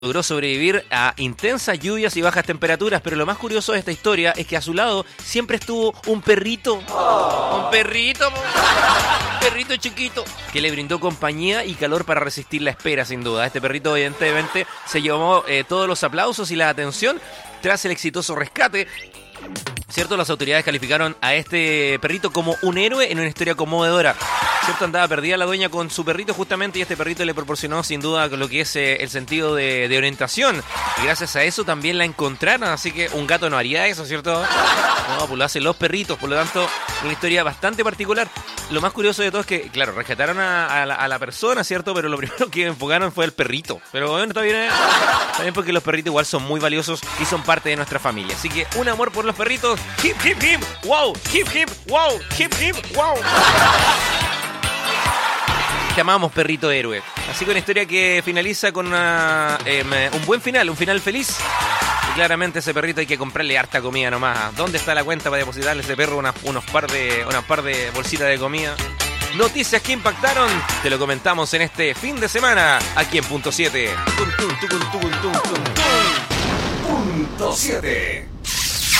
logró sobrevivir a intensas lluvias y bajas temperaturas, pero lo más curioso de esta historia es que a su lado siempre estuvo un perrito. Un perrito chiquito, que le brindó compañía y calor para resistir la espera, sin duda. Este perrito evidentemente se llevó todos los aplausos y la atención tras el exitoso rescate. ¿Cierto? Las autoridades calificaron a este perrito como un héroe en una historia conmovedora. ¿Cierto? Andaba perdida la dueña con su perrito justamente y este perrito le proporcionó sin duda lo que es el sentido de orientación. Y gracias a eso también la encontraron, así que un gato no haría eso, ¿cierto? No, pues lo hacen los perritos, por lo tanto, una historia bastante particular. Lo más curioso de todo es que, claro, rescataron a la persona, ¿cierto? Pero lo primero que enfocaron fue el perrito. Pero bueno, está bien, también porque los perritos igual son muy valiosos y son parte de nuestra familia. Así que un amor por los perritos. Hip, hip, hip, wow, hip, hip, wow, hip, hip, wow. Te amamos, perrito héroe. Así que una historia que finaliza con un buen final, un final feliz. Y claramente ese perrito hay que comprarle harta comida nomás. ¿Dónde está la cuenta para depositarle a ese perro unas par de bolsitas de comida? Noticias que impactaron, te lo comentamos en este fin de semana, aquí en Punto 7. Punto 7.